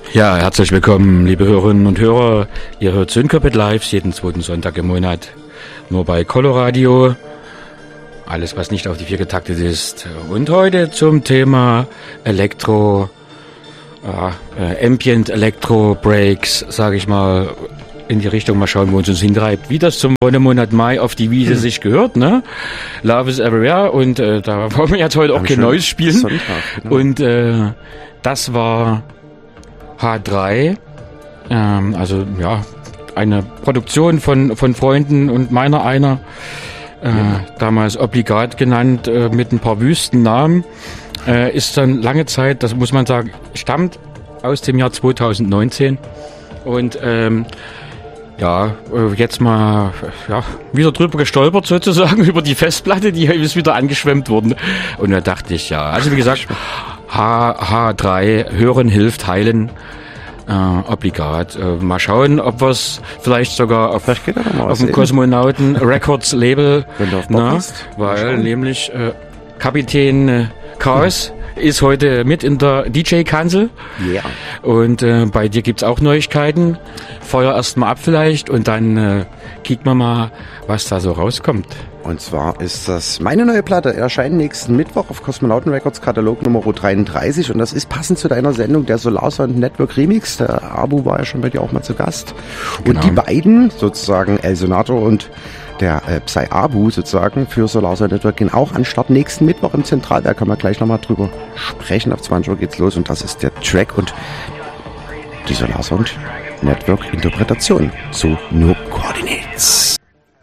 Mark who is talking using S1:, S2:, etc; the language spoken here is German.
S1: Ja, herzlich willkommen, liebe Hörerinnen und Hörer. Ihr hört Syncopat Live jeden zweiten Sonntag im Monat. Nur bei Coloradio. Alles, was nicht auf die 4 getaktet ist. Und heute zum Thema Elektro, Ambient Electro Breaks, sage ich mal, in die Richtung. Mal schauen, wo uns hintreibt. Wie das zum Monat Mai auf die Wiese sich gehört, ne? Love is Everywhere. Und da wollen wir jetzt heute auch kein Neues spielen.
S2: Sonntag, genau.
S1: Und das war H3, also ja, eine Produktion von Freunden und meiner einer, damals Obligat genannt, mit ein paar Wüstennamen, ist dann lange Zeit, das muss man sagen, stammt aus dem Jahr 2019 und jetzt mal wieder drüber gestolpert sozusagen über die Festplatte, die ist wieder angeschwemmt worden und da dachte ich, ja, also wie gesagt, H3, Hören hilft heilen, Obligat. Mal schauen, ob wir es vielleicht sogar auf dem Kosmonauten Records Label, weil nämlich Kapitän Chaos ist heute mit in der DJ-Kanzel.
S2: Ja.
S1: Und bei dir gibt's auch Neuigkeiten. Feuer erst mal ab vielleicht und dann kicken wir mal, was da so rauskommt.
S2: Und zwar ist das meine neue Platte, erscheint nächsten Mittwoch auf Kosmonauten Records Katalog Nummer 33 und das ist passend zu deiner Sendung, der Solar Sound Network Remix. Der Abu war ja schon bei dir auch mal zu Gast.
S1: Genau.
S2: Und die beiden, sozusagen El Sonato und der Psy Abu sozusagen für Solar Sound Network gehen auch an Start nächsten Mittwoch im Zentralwerk. Kann man gleich nochmal drüber sprechen. Ab 20 Uhr geht's los und das ist der Track und die Solar Sound Network Interpretation. So, no coordinates.